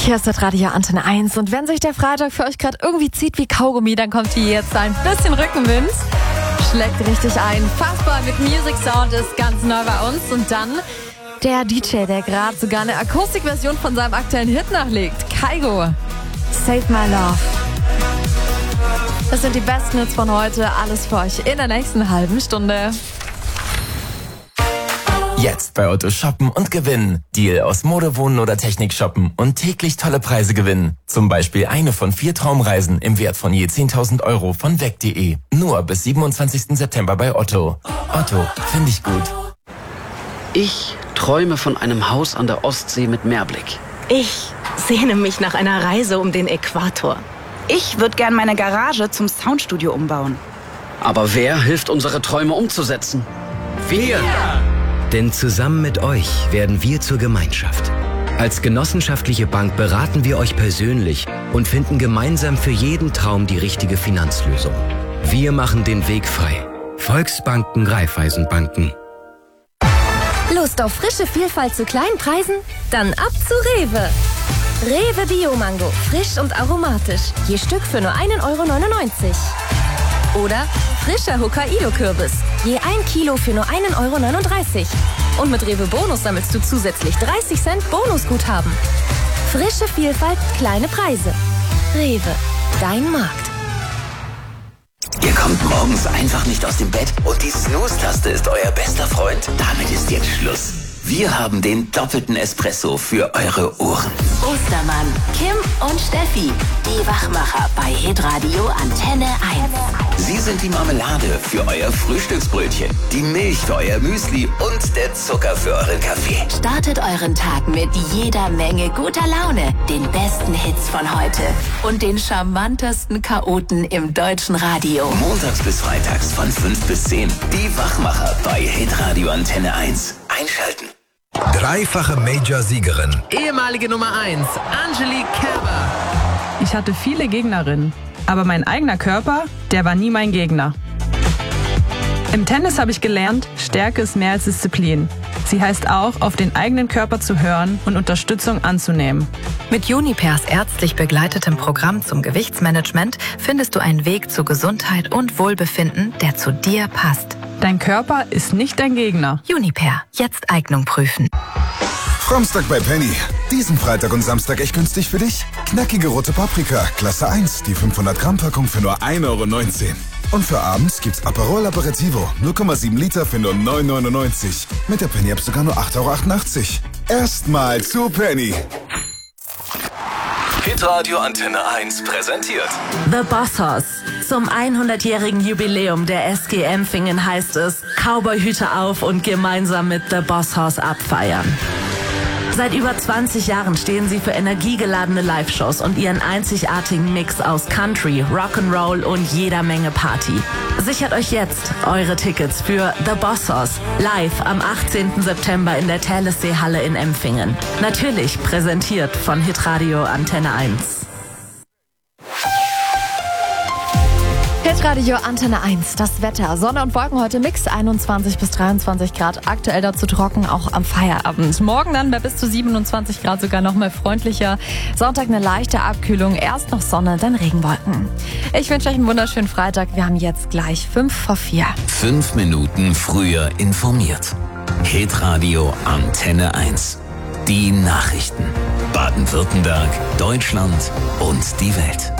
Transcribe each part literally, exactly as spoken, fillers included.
Hier ist das Radio Antenne eins und wenn sich der Freitag für euch gerade irgendwie zieht wie Kaugummi, dann kommt hier jetzt ein bisschen Rückenwind. Schlägt richtig ein. Fassbar mit Music Sound ist ganz neu bei uns. Und dann der D J, der gerade sogar eine Akustikversion von seinem aktuellen Hit nachlegt. Kygo, Save My Love. Das sind die besten Hits von heute. Alles für euch in der nächsten halben Stunde. Jetzt bei Otto shoppen und gewinnen. Deal aus Mode, Wohnen oder Technik shoppen und täglich tolle Preise gewinnen. Zum Beispiel eine von vier Traumreisen im Wert von je zehntausend Euro von weg punkt de. Nur bis siebenundzwanzigsten September bei Otto. Otto, finde ich gut. Ich träume von einem Haus an der Ostsee mit Meerblick. Ich sehne mich nach einer Reise um den Äquator. Ich würde gern meine Garage zum Soundstudio umbauen. Aber wer hilft, unsere Träume umzusetzen? Wir! Denn zusammen mit euch werden wir zur Gemeinschaft. Als genossenschaftliche Bank beraten wir euch persönlich und finden gemeinsam für jeden Traum die richtige Finanzlösung. Wir machen den Weg frei. Volksbanken, Raiffeisenbanken. Lust auf frische Vielfalt zu kleinen Preisen? Dann ab zu Rewe. Rewe Bio-Mango, frisch und aromatisch. Je Stück für nur ein Euro neunundneunzig. Oder frischer Hokkaido-Kürbis. Je ein Kilo für nur ein Euro neununddreißig. Und mit Rewe Bonus sammelst du zusätzlich dreißig Cent Bonusguthaben. Frische Vielfalt, kleine Preise. Rewe, dein Markt. Ihr kommt morgens einfach nicht aus dem Bett und die Snooze-Taste ist euer bester Freund? Damit ist jetzt Schluss. Wir haben den doppelten Espresso für eure Ohren. Ostermann, Kim und Steffi, die Wachmacher bei Hitradio Antenne eins. Sie sind die Marmelade für euer Frühstücksbrötchen, die Milch für euer Müsli und der Zucker für euren Kaffee. Startet euren Tag mit jeder Menge guter Laune, den besten Hits von heute und den charmantesten Chaoten im deutschen Radio. Montags bis freitags von fünf bis zehn. Die Wachmacher bei Hitradio Antenne eins. Einschalten. Dreifache Major-Siegerin. Ehemalige Nummer eins, Angelique Kerber. Ich hatte viele Gegnerinnen, aber mein eigener Körper, der war nie mein Gegner. Im Tennis habe ich gelernt, Stärke ist mehr als Disziplin. Sie heißt auch, auf den eigenen Körper zu hören und Unterstützung anzunehmen. Mit Junipers ärztlich begleitetem Programm zum Gewichtsmanagement findest du einen Weg zu Gesundheit und Wohlbefinden, der zu dir passt. Dein Körper ist nicht dein Gegner. Juniper, jetzt Eignung prüfen. Fromstag bei Penny. Diesen Freitag und Samstag echt günstig für dich. Knackige rote Paprika, Klasse eins, die fünfhundert Gramm Packung für nur ein Euro neunzehn. Und für abends gibt's Aperol Aperitivo, null Komma sieben Liter für nur neun Euro neunundneunzig. Mit der Penny-App sogar nur acht Euro achtundachtzig. Erstmal zu Penny. Hitradio Antenne eins präsentiert The Bossos. Zum hundertjährigen Jubiläum der S G Empfingen heißt es, Cowboyhüte auf und gemeinsam mit The Bossos abfeiern. Seit über zwanzig Jahren stehen sie für energiegeladene Live-Shows und ihren einzigartigen Mix aus Country, Rock'n'Roll und jeder Menge Party. Sichert euch jetzt eure Tickets für The Bossos live am achtzehnten September in der Telesee-Halle in Empfingen. Natürlich präsentiert von Hitradio Antenne eins. Hitradio Antenne eins, das Wetter. Sonne und Wolken heute Mix, einundzwanzig bis dreiundzwanzig Grad. Aktuell dazu trocken, auch am Feierabend. Morgen dann bei bis zu siebenundzwanzig Grad sogar noch mal freundlicher. Sonntag eine leichte Abkühlung, erst noch Sonne, dann Regenwolken. Ich wünsche euch einen wunderschönen Freitag. Wir haben jetzt gleich fünf vor vier. Fünf Minuten früher informiert. Hitradio Antenne eins. Die Nachrichten. Baden-Württemberg, Deutschland und die Welt.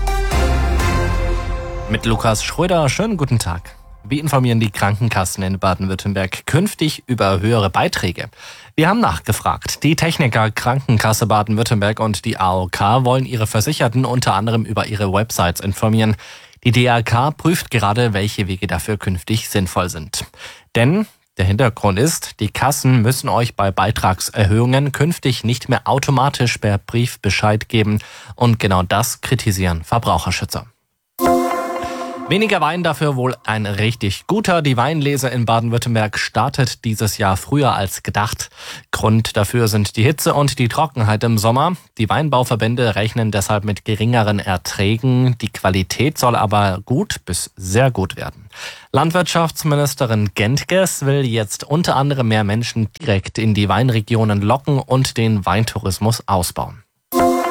Mit Lukas Schröder, schönen guten Tag. Wir informieren die Krankenkassen in Baden-Württemberg künftig über höhere Beiträge. Wir haben nachgefragt. Die Techniker Krankenkasse Baden-Württemberg und die A O K wollen ihre Versicherten unter anderem über ihre Websites informieren. Die D R K prüft gerade, welche Wege dafür künftig sinnvoll sind. Denn der Hintergrund ist, die Kassen müssen euch bei Beitragserhöhungen künftig nicht mehr automatisch per Brief Bescheid geben. Und genau das kritisieren Verbraucherschützer. Weniger Wein, dafür wohl ein richtig guter. Die Weinlese in Baden-Württemberg startet dieses Jahr früher als gedacht. Grund dafür sind die Hitze und die Trockenheit im Sommer. Die Weinbauverbände rechnen deshalb mit geringeren Erträgen. Die Qualität soll aber gut bis sehr gut werden. Landwirtschaftsministerin Gentges will jetzt unter anderem mehr Menschen direkt in die Weinregionen locken und den Weintourismus ausbauen.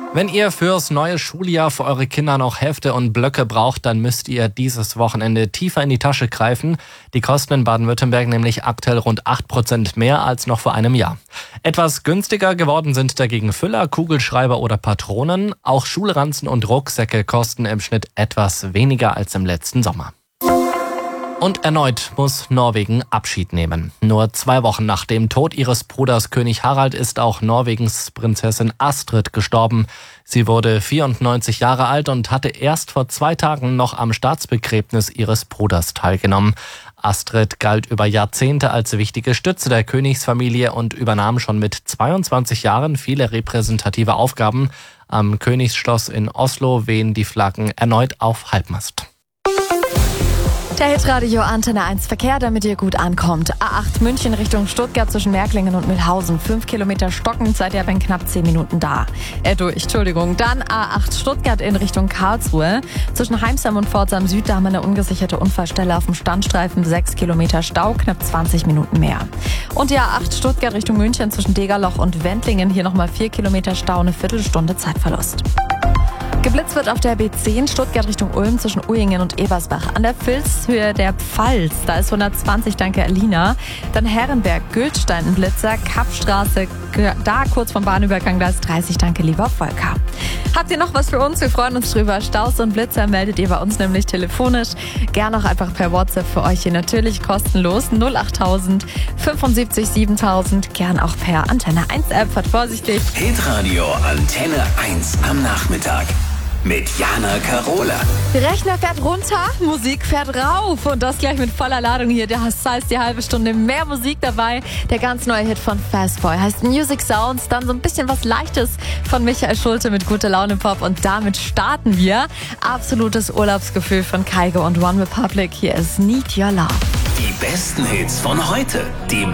Wenn ihr fürs neue Schuljahr für eure Kinder noch Hefte und Blöcke braucht, dann müsst ihr dieses Wochenende tiefer in die Tasche greifen. Die kosten in Baden-Württemberg nämlich aktuell rund acht Prozent mehr als noch vor einem Jahr. Etwas günstiger geworden sind dagegen Füller, Kugelschreiber oder Patronen. Auch Schulranzen und Rucksäcke kosten im Schnitt etwas weniger als im letzten Sommer. Und erneut muss Norwegen Abschied nehmen. Nur zwei Wochen nach dem Tod ihres Bruders König Harald ist auch Norwegens Prinzessin Astrid gestorben. Sie wurde vierundneunzig Jahre alt und hatte erst vor zwei Tagen noch am Staatsbegräbnis ihres Bruders teilgenommen. Astrid galt über Jahrzehnte als wichtige Stütze der Königsfamilie und übernahm schon mit zweiundzwanzig Jahren viele repräsentative Aufgaben. Am Königsschloss in Oslo wehen die Flaggen erneut auf Halbmast. Der Hitradio Antenne eins Verkehr, damit ihr gut ankommt. A acht München Richtung Stuttgart zwischen Märklingen und Mühlhausen. Fünf Kilometer stockend, seid ihr aber in knapp zehn Minuten da. Äh, durch, Entschuldigung. Dann A acht Stuttgart in Richtung Karlsruhe. Zwischen Heimsheim und Pforzheim Süd, da haben wir eine ungesicherte Unfallstelle auf dem Standstreifen. Sechs Kilometer Stau, knapp zwanzig Minuten mehr. Und die A acht Stuttgart Richtung München zwischen Degerloch und Wendlingen. Hier nochmal vier Kilometer Stau, eine Viertelstunde Zeitverlust. Geblitzt wird auf der B zehn Stuttgart Richtung Ulm zwischen Uyingen und Ebersbach. An der Vilshöhe der Pfalz, da ist hundertzwanzig, danke Alina. Dann Herrenberg, Gültstein, ein Blitzer, Kappstraße, da kurz vom Bahnübergang, da ist dreißig, danke lieber Volker. Habt ihr noch was für uns? Wir freuen uns drüber. Staus und Blitzer meldet ihr bei uns nämlich telefonisch. Gern auch einfach per WhatsApp für euch hier natürlich kostenlos. null achttausend fünfundsiebzig siebentausend. Gern auch per Antenne eins App. Fahrt vorsichtig. Hitradio Antenne eins am Nachmittag. Mit Jana Karola. Rechner fährt runter, Musik fährt rauf. Und das gleich mit voller Ladung hier. Das heißt, die halbe Stunde mehr Musik dabei. Der ganz neue Hit von Fastboy heißt Music Sounds. Dann so ein bisschen was Leichtes von Michael Schulte mit Gute Laune Pop. Und damit starten wir. Absolutes Urlaubsgefühl von Kygo und One Republic. Hier ist Need Your Love. Die besten Hits von heute. Die